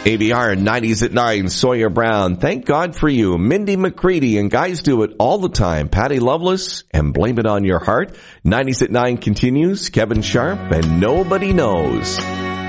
ABR 90s at 9, Sawyer Brown, Thank God for You, Mindy McCready, and Guys Do It All the Time, Patty Loveless, and Blame It on Your Heart. 90s at 9 continues, Kevin Sharp, and Nobody Knows.